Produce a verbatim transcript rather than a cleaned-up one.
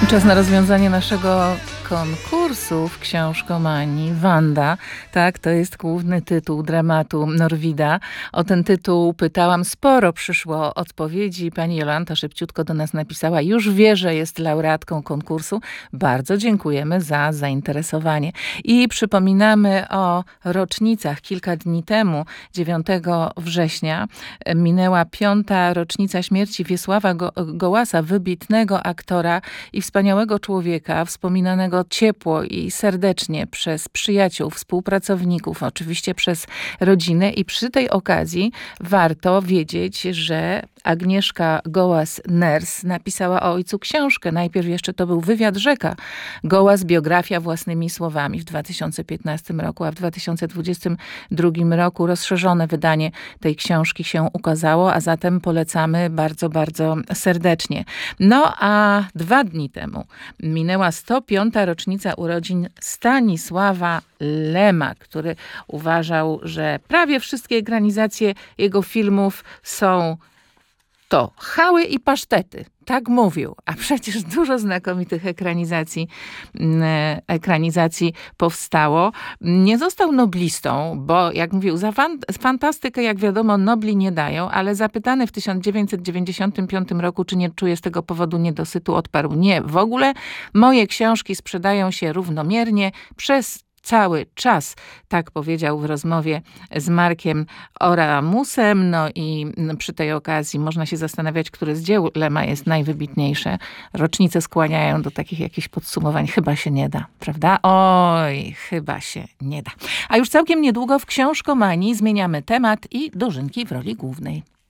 Czas na rozwiązanie naszego konkursu w Książkomanii. Wanda, tak, to jest główny tytuł dramatu Norwida. O ten tytuł pytałam, sporo przyszło odpowiedzi. Pani Jolanta szybciutko do nas napisała, już wie, że jest laureatką konkursu. Bardzo dziękujemy za zainteresowanie. I przypominamy o rocznicach. Kilka dni temu, dziewiątego września, minęła piąta rocznica śmierci Wiesława Go- Gołasa, wybitnego aktora i wspaniałego człowieka, wspominanego ciepło i serdecznie przez przyjaciół, współpracowników, oczywiście przez rodzinę. I przy tej okazji warto wiedzieć, że Agnieszka Gołas-Ners napisała o ojcu książkę. Najpierw jeszcze to był Wywiad Rzeka. Gołas, biografia własnymi słowami w dwa tysiące piętnastym roku, a w dwa tysiące dwudziestym drugim roku rozszerzone wydanie tej książki się ukazało, a zatem polecamy bardzo, bardzo serdecznie. No a dwa dni temu minęła sto piąta rocznica urodzin Stanisława Lema, który uważał, że prawie wszystkie ekranizacje jego filmów są to chały i pasztety. Tak mówił, a przecież dużo znakomitych ekranizacji, ekranizacji powstało. Nie został noblistą, bo jak mówił, za fan, fantastykę, jak wiadomo, nobli nie dają, ale zapytany w tysiąc dziewięćset dziewięćdziesiątym piątym roku, czy nie czuje z tego powodu niedosytu, odparł: nie, w ogóle moje książki sprzedają się równomiernie przez cały czas. Tak powiedział w rozmowie z Markiem Oramusem. No i przy tej okazji można się zastanawiać, które z dzieł Lema jest najwybitniejsze. Rocznice skłaniają do takich jakichś podsumowań. Chyba się nie da, prawda? Oj, chyba się nie da. A już całkiem niedługo w Książkomanii zmieniamy temat i dożynki w roli głównej.